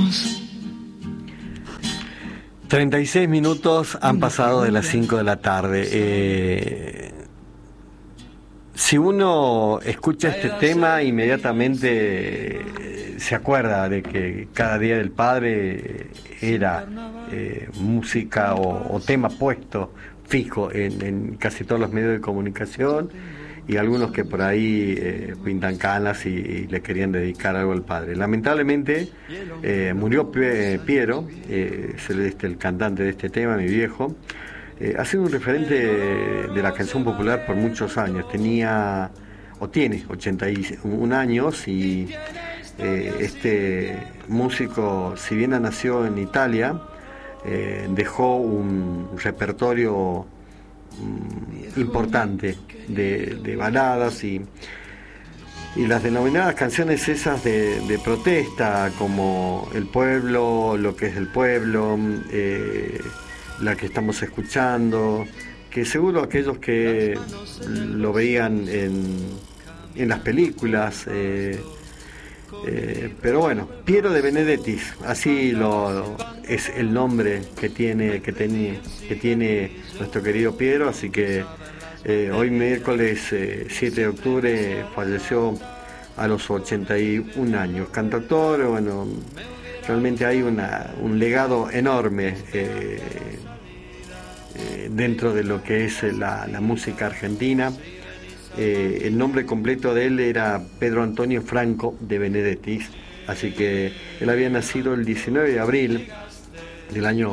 36 minutos han pasado de las 5 de la tarde. Si uno escucha este tema, inmediatamente se acuerda de que cada Día del Padre era música o tema puesto fijo en casi todos los medios de comunicación, y algunos que por ahí pintan canas y le querían dedicar algo al padre. Lamentablemente murió Piero, el cantante de este tema, mi viejo. Ha sido un referente de la canción popular por muchos años. Tiene 81 años, y este músico, si bien nació en Italia, dejó un repertorio importante de baladas y las denominadas canciones esas de protesta, como El Pueblo, Lo que es del pueblo, la que estamos escuchando, que seguro aquellos que lo veían en las películas, pero bueno, Piero de Benedettis, así es el nombre que tiene nuestro querido Piero. Así que hoy miércoles 7 de octubre falleció a los 81 años. Cantautor, bueno, realmente hay un legado enorme dentro de lo que es la música argentina. El nombre completo de él era Pedro Antonio Franco de Benedettis, así que él había nacido el 19 de abril del año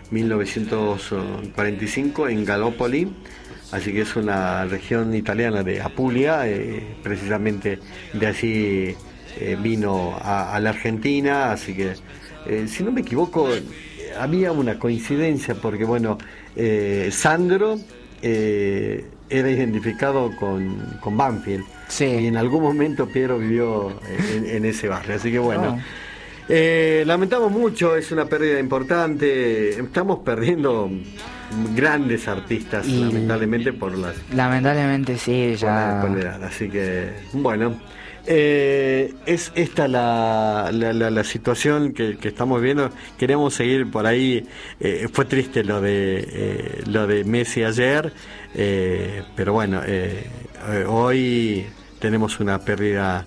1945 en Galópoli, así que es una región italiana de Apulia, precisamente de allí vino a la Argentina. Así que, si no me equivoco, había una coincidencia, porque bueno, Sandro era identificado con Banfield, sí, y en algún momento Piero vivió en ese barrio, así que bueno. Lamentamos mucho, es una pérdida importante. Estamos perdiendo grandes artistas, lamentablemente sí, ya por la edad. Así que bueno, es esta la situación que estamos viendo. Queremos seguir por ahí. Fue triste lo de Messi ayer, pero bueno, hoy tenemos una pérdida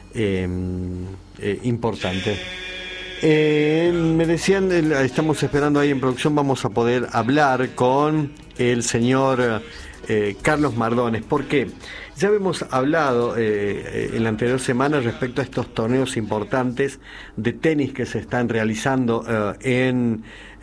importante. Me decían, estamos esperando ahí en producción, vamos a poder hablar con el señor Carlos Mardones. ¿Por qué? Ya habíamos hablado en la anterior semana respecto a estos torneos importantes de tenis que se están realizando en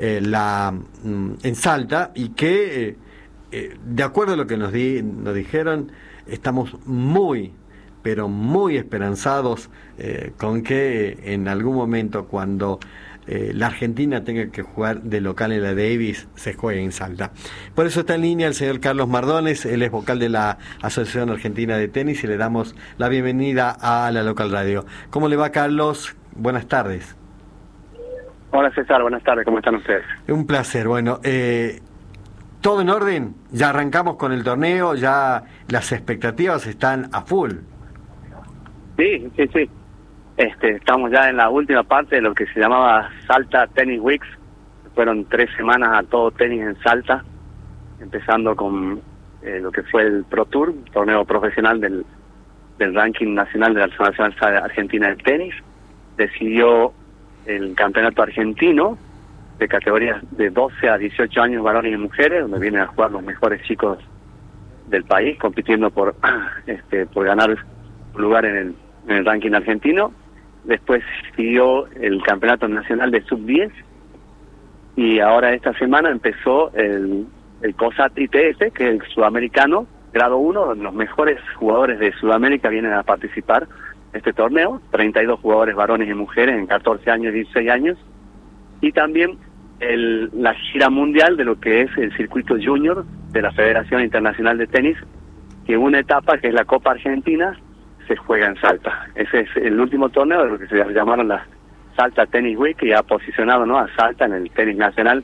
Salta, y que de acuerdo a lo que nos dijeron, estamos pero muy esperanzados con que en algún momento, cuando la Argentina tenga que jugar de local en la Davis, se juegue en Salta. Por eso está en línea el señor Carlos Mardones. Él es vocal de la Asociación Argentina de Tenis, y le damos la bienvenida a la Local Radio. ¿Cómo le va, Carlos? Buenas tardes. Hola, César, buenas tardes, ¿cómo están ustedes? Un placer. Bueno, ¿todo en orden? Ya arrancamos con el torneo, ya las expectativas están a full. Sí. Estamos ya en la última parte de lo que se llamaba Salta Tennis Weeks. Fueron 3 semanas a todo tenis en Salta, empezando con lo que fue el Pro Tour, torneo profesional del ranking nacional de la Asociación Argentina de Tenis. Decidió el campeonato argentino de categorías de 12 a 18 años, varones y mujeres, donde vienen a jugar los mejores chicos del país, compitiendo por ganar un lugar en el ranking argentino. Después siguió el campeonato nacional de sub-10, y ahora esta semana empezó el COSAT ITF, que es el sudamericano, grado 1, donde los mejores jugadores de Sudamérica vienen a participar en este torneo, 32 jugadores varones y mujeres en 14 años y 16 años, y también la gira mundial de lo que es el circuito junior de la Federación Internacional de Tenis, que una etapa, que es la Copa Argentina, se juega en Salta. Ese es el último torneo de lo que se llamaron las Salta Tennis Week, que ha posicionado, ¿no?, a Salta en el tenis nacional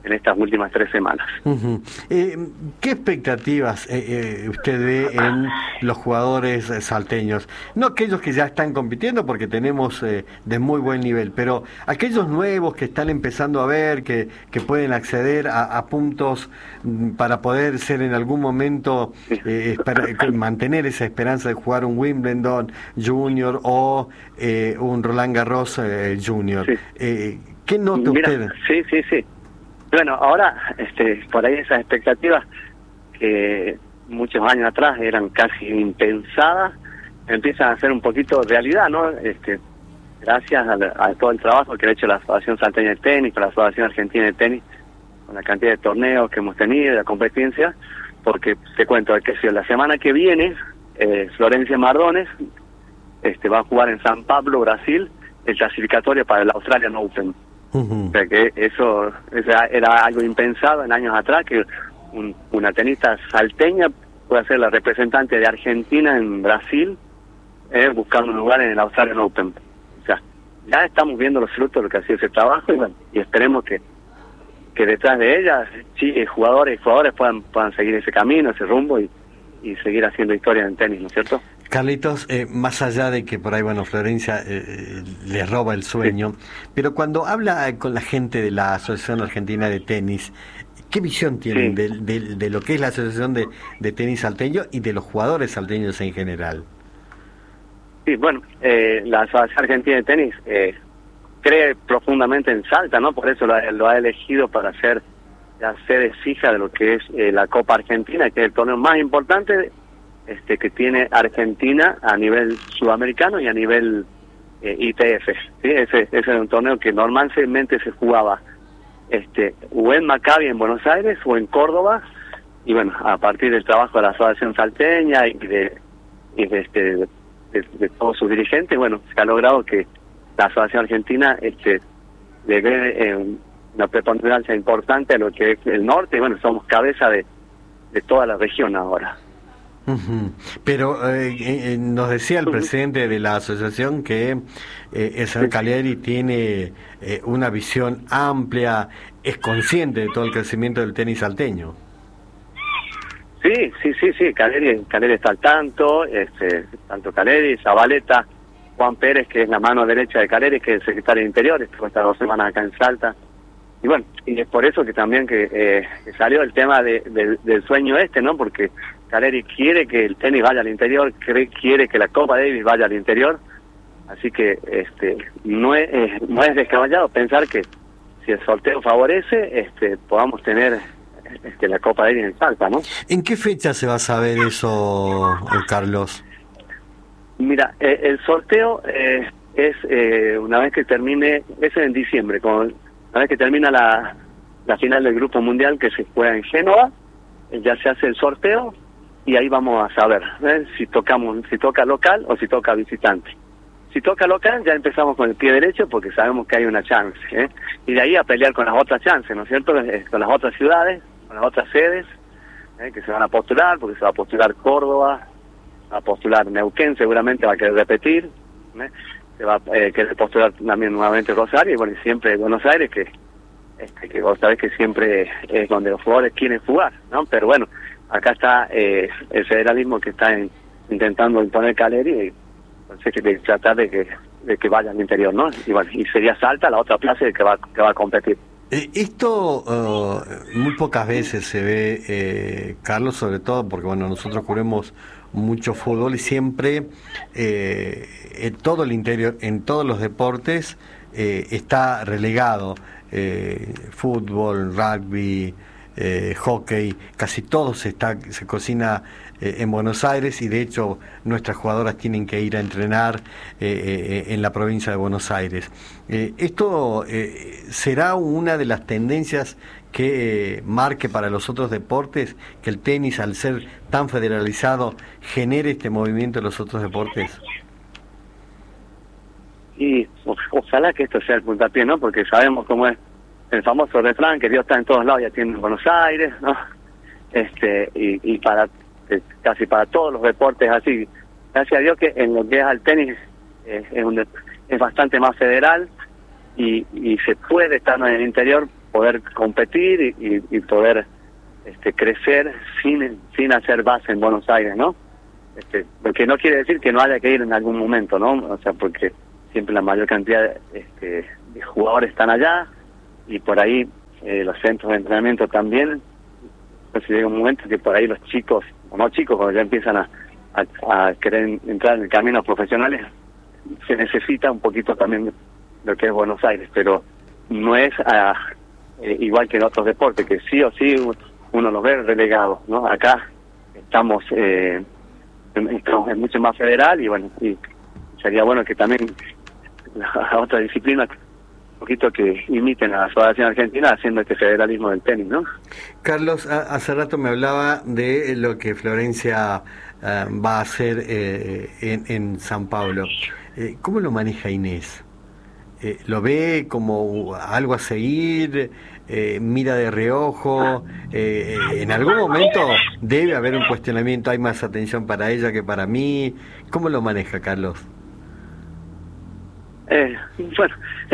en estas últimas 3 semanas. Uh-huh. ¿Qué expectativas usted ve en los jugadores salteños? No aquellos que ya están compitiendo, porque tenemos de muy buen nivel, pero aquellos nuevos que están empezando a ver, que pueden acceder a puntos para poder ser en algún momento, mantener esa esperanza de jugar un Wimbledon Junior o un Roland Garros Junior. Sí. ¿Qué nota usted? Sí. Bueno, ahora, por ahí esas expectativas que muchos años atrás eran casi impensadas, empiezan a ser un poquito realidad, ¿no? Gracias a todo el trabajo que ha hecho la Asociación Salteña de Tenis, con la Asociación Argentina de Tenis, con la cantidad de torneos que hemos tenido, de la competencia, porque te cuento que si la semana que viene, Florencia Mardones va a jugar en San Pablo, Brasil, el clasificatorio para el Australian Open. O sea que eso era algo impensado en años atrás, que una tenista salteña pueda ser la representante de Argentina en Brasil, buscando un lugar en el Australian Open. O sea, ya estamos viendo los frutos de lo que ha sido ese trabajo, y esperemos que detrás de ella jugadores puedan seguir ese camino, ese rumbo, y seguir haciendo historia en tenis, ¿no es cierto? Carlitos, más allá de que por ahí, Florencia le roba el sueño, pero cuando habla con la gente de la Asociación Argentina de Tenis, ¿qué visión tienen de lo que es la Asociación de Tenis Salteño y de los jugadores salteños en general? Sí, bueno, la Asociación Argentina de Tenis cree profundamente en Salta, ¿no? Por eso lo ha elegido para ser la sede fija de lo que es la Copa Argentina, que es el torneo más importante que tiene Argentina a nivel sudamericano y a nivel ITF. ¿Sí? Ese es un torneo que normalmente se jugaba o en Maccabi en Buenos Aires o en Córdoba, y bueno, a partir del trabajo de la Asociación Salteña y de todos sus dirigentes, bueno, se ha logrado que la Asociación Argentina le dé una preponderancia importante a lo que es el norte, y bueno, somos cabeza de toda la región ahora. Uh-huh. Pero nos decía el presidente de la asociación que el señor Caleri tiene una visión amplia, es consciente de todo el crecimiento del tenis salteño. Sí, Caleri está al tanto, tanto Caleri, Zabaleta, Juan Pérez, que es la mano derecha de Caleri, que es el secretario de Interior, estuvo estas 2 semanas acá en Salta. Y bueno, y es por eso que también que salió el tema del sueño ¿no? Porque Caleri quiere que el tenis vaya al interior, quiere que la Copa Davis vaya al interior, así que no es descabellado pensar que si el sorteo favorece, podamos tener la Copa Davis en Salta, ¿no? ¿En qué fecha se va a saber eso, Carlos? Mira, el sorteo es una vez que termine, es en diciembre, una vez que termina la final del Grupo Mundial, que se juega en Génova, ya se hace el sorteo y ahí vamos a saber si toca local o si toca visitante. Si toca local ya empezamos con el pie derecho porque sabemos que hay una chance, y de ahí a pelear con las otras chances, ¿no es cierto? Con las otras ciudades, con las otras sedes que se van a postular, porque se va a postular Córdoba, va a postular Neuquén, seguramente va a querer repetir, se va a querer postular también nuevamente Rosario, y bueno, siempre Buenos Aires, que vos sabés que siempre es donde los jugadores quieren jugar, ¿no? Pero bueno, acá está el federalismo que está intentando imponer Caleri, y entonces que tratar de que vaya al interior, ¿no? Y bueno, y sería Salta la otra plaza que va a competir. Esto muy pocas veces se ve, Carlos, sobre todo porque bueno, nosotros cubrimos mucho fútbol y siempre en todo el interior, en todos los deportes está relegado, fútbol, rugby, hockey, casi todo se cocina en Buenos Aires, y de hecho nuestras jugadoras tienen que ir a entrenar en la provincia de Buenos Aires. ¿Esto será una de las tendencias que marque para los otros deportes, que el tenis, al ser tan federalizado, genere este movimiento en los otros deportes? Y ojalá que esto sea el puntapié, ¿no? Porque sabemos cómo es el famoso refrán, que Dios está en todos lados y atiende en Buenos Aires, ¿no? Y para casi para todos los deportes así. Gracias a Dios que en lo que es al tenis es bastante más federal, y se puede estar en el interior poder competir y poder crecer sin hacer base en Buenos Aires, ¿no? Lo que no quiere decir que no haya que ir en algún momento, ¿no? O sea, porque siempre la mayor cantidad de jugadores están allá y por ahí los centros de entrenamiento también. Entonces llega un momento que por ahí los chicos, o no chicos, cuando ya empiezan a querer entrar en el camino profesionales, se necesita un poquito también lo que es Buenos Aires, pero no es igual que en otros deportes, que sí o sí uno los ve relegados, ¿no? Acá estamos es mucho más federal y bueno, y sería bueno que también las otras disciplinas un poquito que imiten a la Asociación Argentina haciendo este federalismo del tenis, ¿no? Carlos, hace rato me hablaba de lo que Florencia va a hacer en San Pablo. ¿Cómo lo maneja Inés? ¿Lo ve como algo a seguir? ¿Mira de reojo? ¿En algún momento debe haber un cuestionamiento? ¿Hay más atención para ella que para mí? ¿Cómo lo maneja, Carlos? Bueno,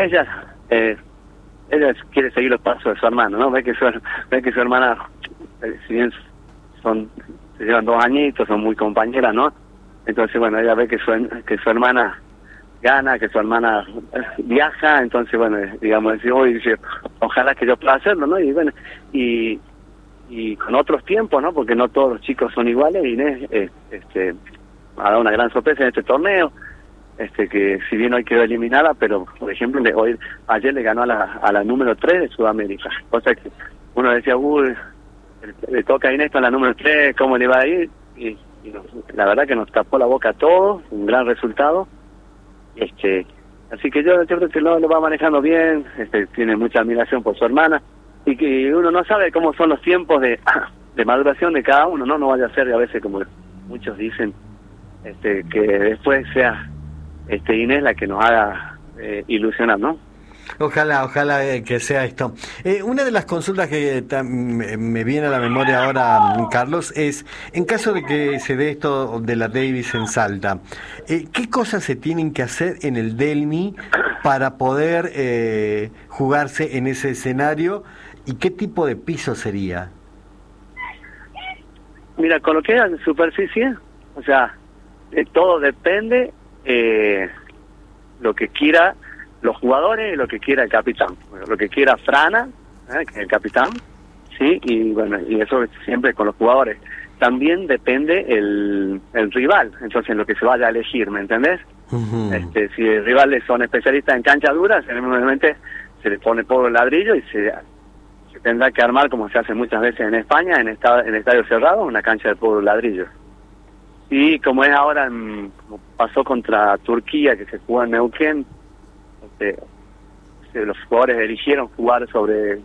ella quiere seguir los pasos de su hermano, ¿no? Ve que su hermana, si bien se llevan 2 añitos, son muy compañeras, ¿no? Entonces, bueno, ella ve que su hermana gana, que su hermana viaja, entonces, bueno, digamos, dice, ojalá que yo pueda hacerlo, ¿no? Y bueno, y con otros tiempos, ¿no? Porque no todos los chicos son iguales. Inés ha dado una gran sorpresa en este torneo, que si bien hoy quedó eliminada, pero por ejemplo ayer le ganó a la número 3 de Sudamérica, cosa que uno decía, le toca a Inés con la número 3, ¿cómo le va a ir? Y la verdad que nos tapó la boca a todos, un gran resultado. Así que yo creo que lo va manejando bien, tiene mucha admiración por su hermana, y que uno no sabe cómo son los tiempos de maduración de cada uno, ¿no? No vaya a ser a veces como muchos dicen, que después sea Inés la que nos haga ilusionar, ¿no? Ojalá que sea esto. Una de las consultas que me viene a la memoria ahora, Carlos, es, en caso de que se dé esto de la Davis en Salta, ¿qué cosas se tienen que hacer en el Delmi para poder jugarse en ese escenario y qué tipo de piso sería? Mira, con lo que es la superficie, o sea, todo depende lo que quiera los jugadores y lo que quiera el capitán. Bueno, lo que quiera Frana, que es el capitán, sí, y bueno, y eso siempre con los jugadores. También depende el rival, entonces lo que se vaya a elegir, ¿me entendés? Uh-huh. Si el rivales son especialistas en cancha dura, generalmente se le pone polvo de ladrillo y se tendrá que armar, como se hace muchas veces en España, en estadio cerrado, una cancha de polvo de ladrillo. Y como es ahora, como pasó contra Turquía, que se jugó en Neuquén, los jugadores eligieron jugar sobre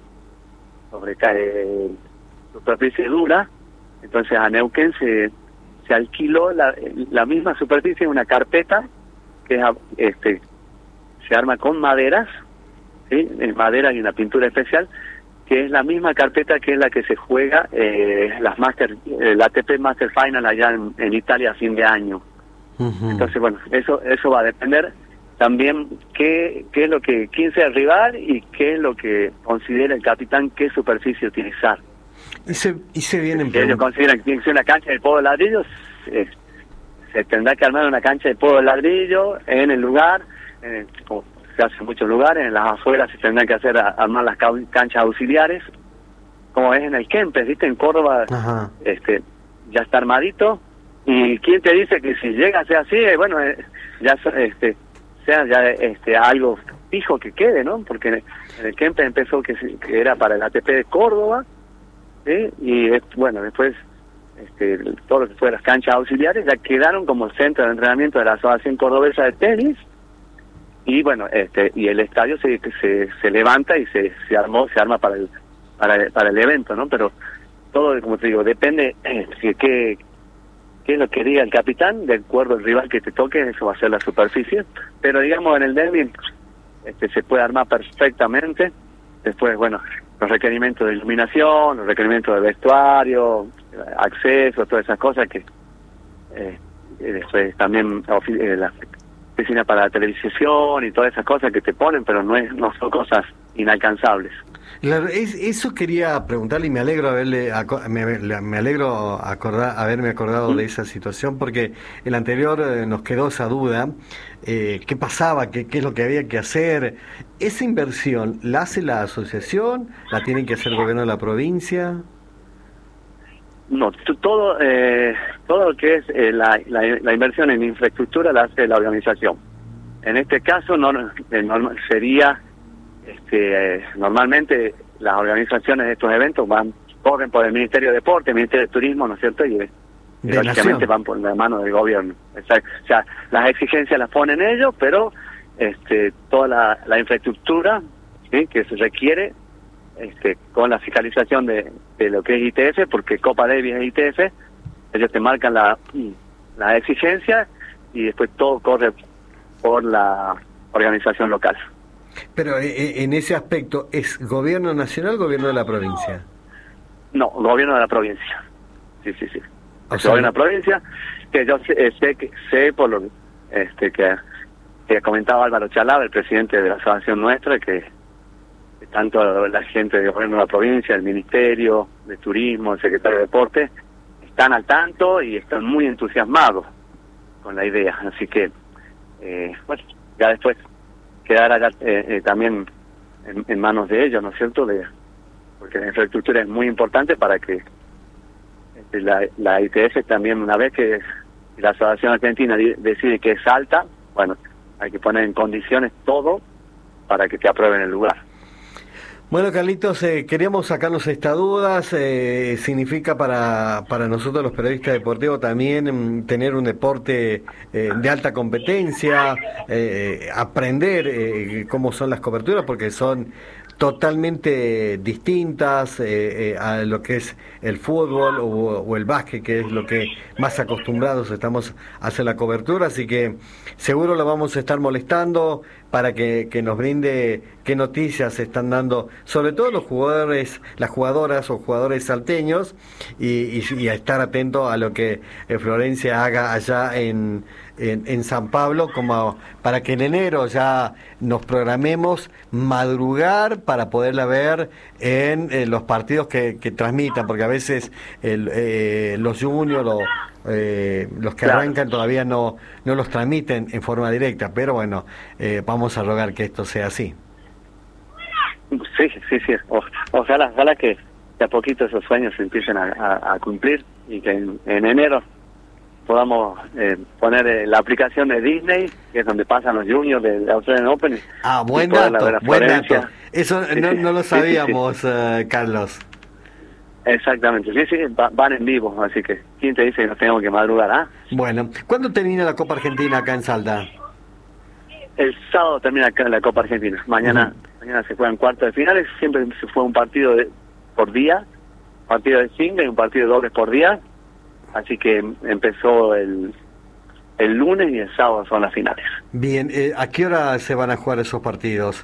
superficie dura, entonces a Neuquén se alquiló la misma superficie en una carpeta que se arma con maderas, ¿sí? En madera y una pintura especial, que es la misma carpeta que es la que se juega la ATP Master Final allá en Italia a fin de año. Uh-huh. Entonces, bueno, eso va a depender también quién sea el rival y qué es lo que considera el capitán, qué superficie utilizar. Y se vienen si ellos consideran que tiene que ser una cancha de polvo de ladrillo, se tendrá que armar una cancha de polvo de ladrillo en el lugar, como se hace en muchos lugares, en las afueras se tendrán que armar las canchas auxiliares, como es en el Kempes, ¿viste? En Córdoba. Ajá. Ya está armadito, y quién te dice que si llega a ser así, bueno, ya sea ya algo fijo que quede, ¿no? Porque en el Kempes empezó que era para el ATP de Córdoba, ¿sí? Y bueno, después todo lo que fue las canchas auxiliares ya quedaron como centro de entrenamiento de la Asociación Cordobesa de Tenis. Y bueno, y el estadio se levanta y se arma para el evento, ¿no? Pero todo, como te digo, depende qué es lo que diga el capitán, de acuerdo al rival que te toque, eso va a ser la superficie. Pero digamos, en el derbi se puede armar perfectamente. Después, bueno, los requerimientos de iluminación, los requerimientos de vestuario, acceso, todas esas cosas que después también la oficina para la televisión y todas esas cosas que te ponen, pero no son cosas inalcanzables. Claro, eso quería preguntarle y me alegro me alegro haberme acordado de esa situación porque el anterior nos quedó esa duda, qué pasaba, qué es lo que había que hacer. ¿Esa inversión la hace la asociación? ¿La tiene que hacer el gobierno de la provincia? No, todo lo que es la inversión en infraestructura la hace la organización. En este caso sería normalmente las organizaciones de estos eventos corren por el Ministerio de Deporte, el Ministerio de Turismo, ¿no es cierto? Y lógicamente van por la mano del gobierno. Exacto. O sea, las exigencias las ponen ellos, pero toda la infraestructura, ¿sí?, que se requiere con la fiscalización de lo que es ITF, porque Copa Davis es ITF, ellos te marcan la exigencia y después todo corre por la organización local. Pero en ese aspecto, ¿es gobierno nacional o gobierno de la provincia? No, gobierno de la provincia. Sí. El gobierno de la provincia, que yo sé por lo que comentaba Álvaro Chalaba, el presidente de la asociación nuestra, que tanto la gente del gobierno de la provincia, el Ministerio de Turismo, el secretario de Deporte, están al tanto y están muy entusiasmados con la idea. Así que, bueno, ya después quedará también en manos de ellos, ¿no es cierto? Porque la infraestructura es muy importante para que la ITF también, una vez que la Asociación Argentina decide que es alta, bueno, hay que poner en condiciones todo para que te aprueben el lugar. Bueno, Carlitos, queríamos sacarnos estas dudas. Significa para nosotros los periodistas deportivos también tener un deporte de alta competencia, aprender cómo son las coberturas, porque son totalmente distintas a lo que es el fútbol o el básquet, que es lo que más acostumbrados estamos a hacer la cobertura, así que seguro lo vamos a estar molestando para que nos brinde qué noticias se están dando, sobre todo los jugadores, las jugadoras o jugadores salteños, y a estar atento a lo que Florencia haga allá en San Pablo, como para que en enero ya nos programemos madrugar para poderla ver en los partidos que transmitan, porque a veces los juniors los que arrancan todavía no los transmiten en forma directa, pero bueno, vamos a rogar que esto sea así. Sí. Ojalá que de a poquito esos sueños se empiecen a cumplir y que en enero podamos poner la aplicación de Disney, que es donde pasan los juniors de Australian Open. Buen dato. Eso no lo sabíamos, Carlos. Exactamente, sí, van en vivo, así que ¿quién te dice que nos tenemos que madrugar? Bueno, ¿cuándo termina la Copa Argentina acá en Salta? El sábado termina acá la Copa Argentina. Mañana se juegan cuartos de finales, siempre se fue un partido por día, partido de single y un partido de dobles por día, así que empezó el lunes y el sábado son las finales. Bien, ¿a qué hora se van a jugar esos partidos?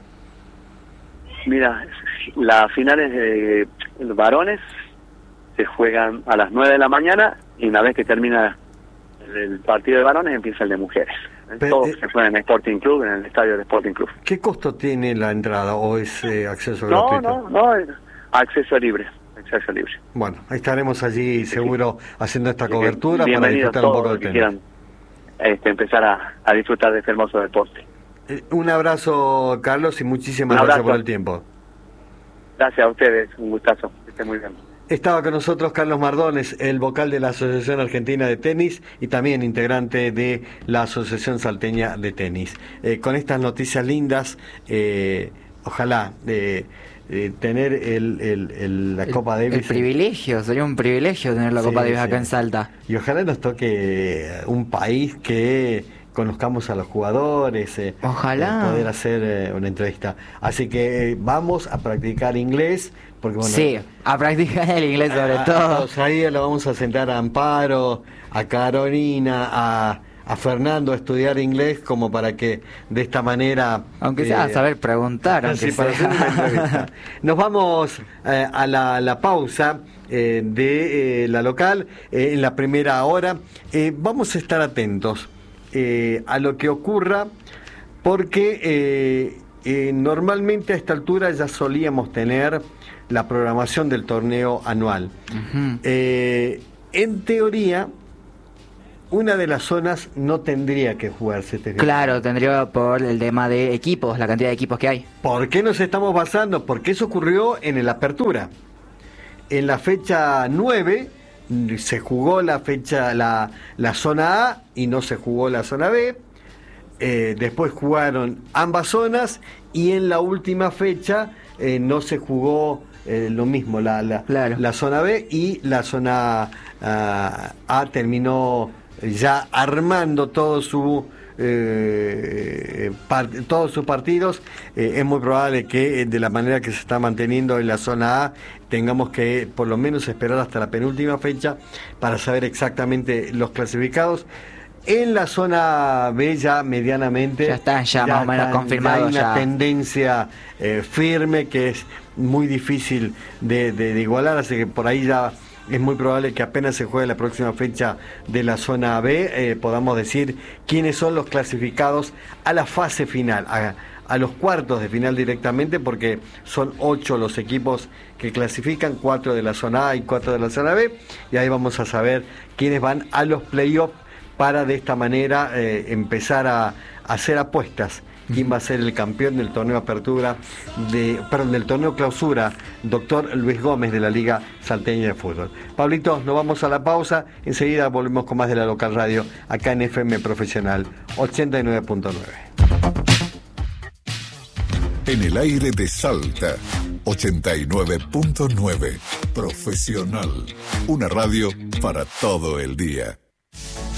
Mira, las finales de los varones se juegan a las 9 de la mañana y una vez que termina el partido de varones empieza el de mujeres. Todos se juegan en el Sporting Club, en el estadio del Sporting Club. ¿Qué costo tiene la entrada o es acceso gratuito? No, acceso libre. Bueno, ahí estaremos allí seguro haciendo esta cobertura para disfrutar un poco del tema. Quieran empezar a disfrutar de este hermoso deporte. Un abrazo, Carlos, y muchísimas gracias por el tiempo. Gracias a ustedes, un gustazo, que estén muy bien. Estaba con nosotros Carlos Mardones, el vocal de la Asociación Argentina de Tenis y también integrante de la Asociación Salteña de Tenis. Con estas noticias lindas, ojalá tener la Copa Davis. El privilegio, sería un privilegio tener la Copa Davis acá en Salta. Y ojalá nos toque un país que conozcamos a los jugadores, ojalá poder hacer una entrevista. Así que vamos a practicar inglés. Porque, bueno, sí, a practicar el inglés sobre todo. Ahí lo vamos a sentar a Amparo, a Carolina, a Fernando a estudiar inglés como para que de esta manera... Aunque sea a saber preguntar. Aunque para hacer una entrevista. Nos vamos a la pausa de la local en la primera hora. Vamos a estar atentos a lo que ocurra porque normalmente a esta altura ya solíamos tener la programación del torneo anual. Uh-huh. En teoría, una de las zonas no tendría que jugarse este final. Claro, tendría por el tema de equipos, la cantidad de equipos que hay. ¿Por qué nos estamos basando? Porque eso ocurrió en el Apertura. En la fecha 9 se jugó la zona A y no se jugó la zona B. Después jugaron ambas zonas y en la última fecha no se jugó lo mismo, claro. La zona B, y la zona A terminó ya armando todos sus partidos. Es muy probable que de la manera que se está manteniendo en la zona A tengamos que por lo menos esperar hasta la penúltima fecha para saber exactamente los clasificados. En la zona B ya medianamente ya están más o menos confirmados. Hay una tendencia firme que es muy difícil de igualar, así que por ahí ya es muy probable que apenas se juegue la próxima fecha de la zona B podamos decir quiénes son los clasificados a la fase final, a los cuartos de final directamente, porque son 8 los equipos que clasifican, 4 de la zona A y 4 de la zona B, y ahí vamos a saber quiénes van a los playoffs para de esta manera empezar a hacer apuestas. ¿Quién va a ser el campeón del torneo Apertura, del torneo Clausura? Doctor Luis Gómez, de la Liga Salteña de Fútbol. Pablito, nos vamos a la pausa. Enseguida volvemos con más de la local radio acá en FM Profesional 89.9. En el aire de Salta 89.9. Profesional. Una radio para todo el día.